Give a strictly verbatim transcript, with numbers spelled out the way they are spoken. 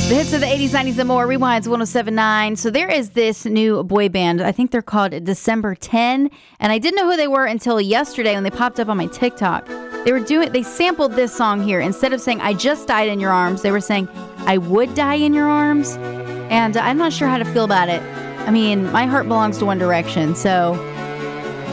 The hits of the eighties, nineties, and more. Rewinds one oh seven point nine. So there is this new boy band. I think they're called December ten. And I didn't know who they were until yesterday when they popped up on my TikTok. They were doing, they sampled this song here. Instead of saying, I just died in your arms, they were saying, I would die in your arms. And I'm not sure how to feel about it. I mean, my heart belongs to One Direction. So